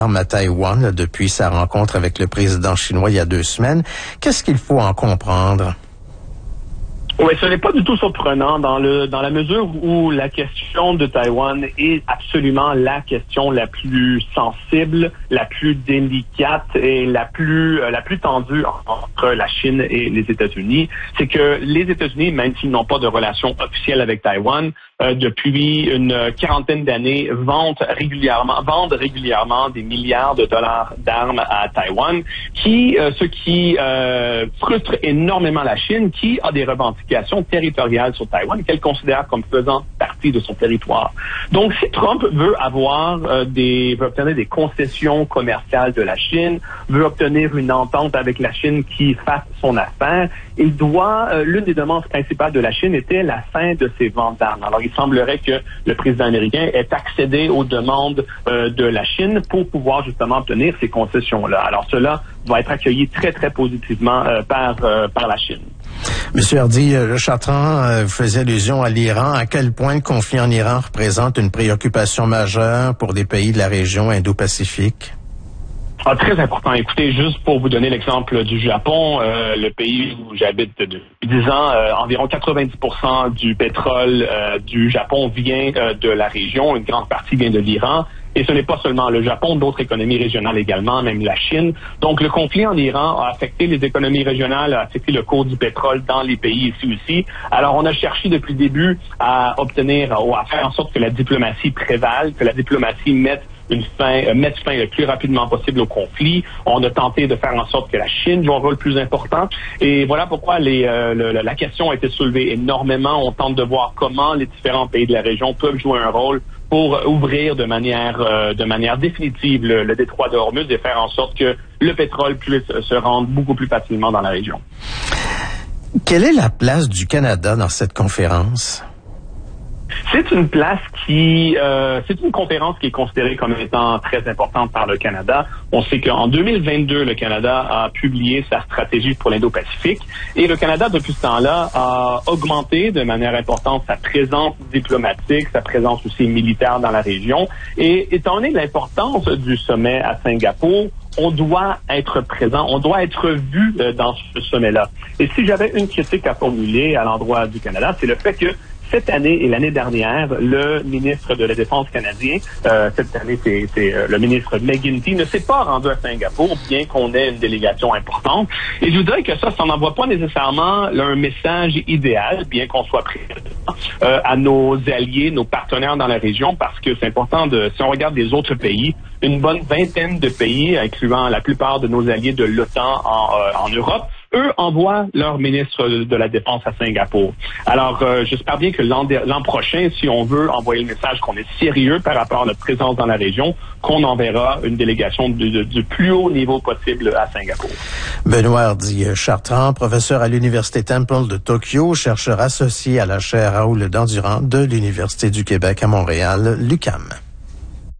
à Taïwan là, depuis sa rencontre avec le président chinois il y a 2 semaines. Qu'est-ce qu'il faut en comprendre? Oui, ce n'est pas du tout surprenant dans la mesure où la question de Taïwan est absolument la question la plus sensible, la plus délicate et la plus tendue entre la Chine et les États-Unis. C'est que les États-Unis, même s'ils n'ont pas de relation officielle avec Taïwan, depuis une quarantaine d'années, vendent régulièrement des milliards de dollars d'armes à Taïwan, ce qui frustre énormément la Chine, qui a des revendications territoriales sur Taïwan qu'elle considère comme faisant partie de son territoire. Donc, si Trump veut obtenir des concessions commerciales de la Chine, veut obtenir une entente avec la Chine qui fasse son affaire, il doit, l'une des demandes principales de la Chine était la fin de ses ventes d'armes. Alors, il semblerait que le président américain ait accédé aux demandes de la Chine pour pouvoir justement obtenir ces concessions-là. Alors, cela va être accueilli très, très positivement par la Chine. Monsieur Hardy, le Chartrand faisait allusion à l'Iran. À quel point le conflit en Iran représente une préoccupation majeure pour des pays de la région Indo-Pacifique? Très important. Écoutez, juste pour vous donner l'exemple du Japon, le pays où j'habite depuis 10 ans, environ 90% du pétrole du Japon vient de la région. Une grande partie vient de l'Iran. Et ce n'est pas seulement le Japon, d'autres économies régionales également, même la Chine. Donc, le conflit en Iran a affecté les économies régionales, a affecté le cours du pétrole dans les pays ici aussi. Alors, on a cherché depuis le début à faire en sorte que la diplomatie prévale, que la diplomatie mette fin le plus rapidement possible au conflit. On a tenté de faire en sorte que la Chine joue un rôle plus important. Et voilà pourquoi la question a été soulevée énormément. On tente de voir comment les différents pays de la région peuvent jouer un rôle pour ouvrir de manière définitive le détroit de Hormuz et faire en sorte que le pétrole puisse se rendre beaucoup plus facilement dans la région. Quelle est la place du Canada dans cette conférence? C'est une conférence qui est considérée comme étant très importante par le Canada. On sait qu'en 2022, le Canada a publié sa stratégie pour l'Indo-Pacifique et le Canada, depuis ce temps-là, a augmenté de manière importante sa présence diplomatique, sa présence aussi militaire dans la région. Et étant donné l'importance du sommet à Singapour, on doit être présent, on doit être vu dans ce sommet-là. Et si j'avais une critique à formuler à l'endroit du Canada, c'est le fait que cette année et l'année dernière, le ministre de la Défense canadien, cette année c'est le ministre McGuinty, ne s'est pas rendu à Singapour, bien qu'on ait une délégation importante. Et je vous dirais que ça n'envoie pas nécessairement un message idéal, bien qu'on soit présent à nos alliés, nos partenaires dans la région, parce que c'est important si on regarde les autres pays, une bonne vingtaine de pays, incluant la plupart de nos alliés de l'OTAN en Europe, eux envoient leur ministre de la Défense à Singapour. Alors, j'espère bien que l'an prochain, si on veut envoyer le message qu'on est sérieux par rapport à notre présence dans la région, qu'on enverra une délégation du plus haut niveau possible à Singapour. Benoît Hardy-Chartrand, professeur à l'Université Temple de Tokyo, chercheur associé à la chaire Raoul Dandurand de l'Université du Québec à Montréal, l'UQAM.